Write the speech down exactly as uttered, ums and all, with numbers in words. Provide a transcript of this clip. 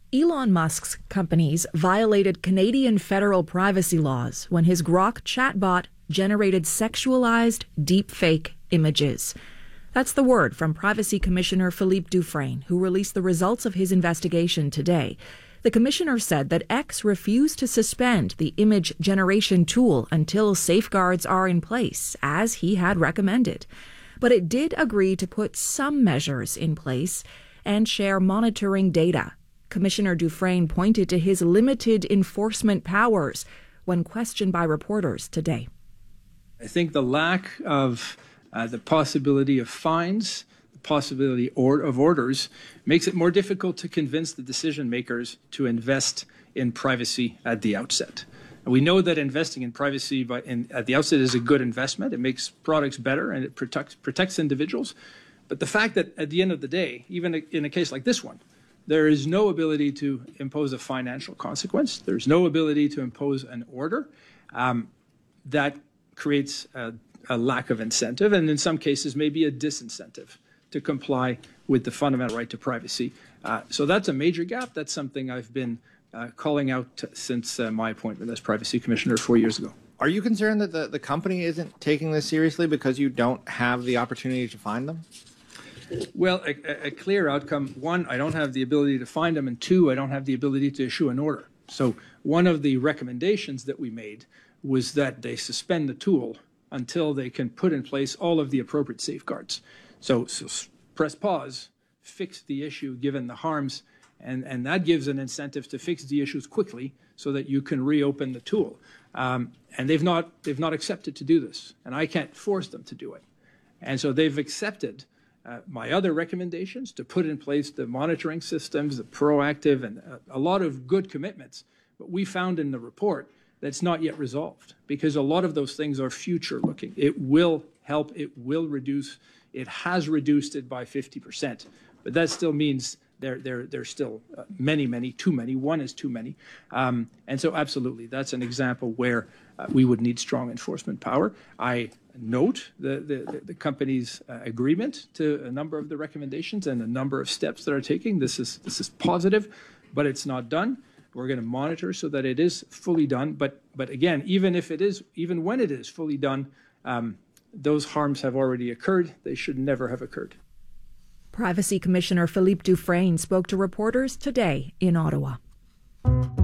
Elon Musk's companies violated Canadian federal privacy laws when his Grok chatbot generated sexualized deepfake images. That's the word from Privacy Commissioner Philippe Dufresne, who released the results of his investigation today. The commissioner said that X refused to suspend the image generation tool until safeguards are in place, as he had recommended. But it did agree to put some measures in place and share monitoring data. Commissioner Dufresne pointed to his limited enforcement powers when questioned by reporters today. I think the lack of uh, the possibility of fines, the possibility or, of orders, makes it more difficult to convince the decision makers to invest in privacy at the outset. And we know that investing in privacy by, in, at the outset is a good investment. It makes products better and it protects, protects individuals. But the fact that at the end of the day, even in a case like this one, there is no ability to impose a financial consequence. There's no ability to impose an order. Um, that creates a, a lack of incentive, and in some cases, maybe a disincentive to comply with the fundamental right to privacy. Uh, so that's a major gap. That's something I've been uh, calling out t- since uh, my appointment as Privacy Commissioner four years ago. Are you concerned that the, the company isn't taking this seriously because you don't have the opportunity to find them? Well, a, a clear outcome. One, I don't have the ability to find them, and two, I don't have the ability to issue an order. So one of the recommendations that we made was that they suspend the tool until they can put in place all of the appropriate safeguards. So, so press pause, fix the issue given the harms, and, and that gives an incentive to fix the issues quickly so that you can reopen the tool. Um, and they've not, they've not accepted to do this, and I can't force them to do it. And so they've accepted Uh, my other recommendations to put in place the monitoring systems, the proactive, and a, a lot of good commitments. But we found in the report that's not yet resolved because a lot of those things are future looking. It will help. It will reduce. It has reduced it by fifty percent. But that still means there, there, there's still uh, many, many, too many. One is too many. Um, and so absolutely, that's an example where uh, we would need strong enforcement power. I note the, the, the company's uh, agreement to a number of the recommendations and a number of steps that are taking. This is, this is positive, but it's not done. We're going to monitor so that it is fully done. But, but again, even if it is, even when it is fully done, um, those harms have already occurred. They should never have occurred. Privacy Commissioner Philippe Dufresne spoke to reporters today in Ottawa.